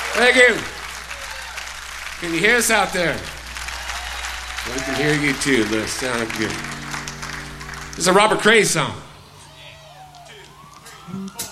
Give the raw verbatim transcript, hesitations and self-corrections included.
Thank you. Can you hear us out there? We can hear you too. The sound good. This is a Robert Cray song. One, two, three.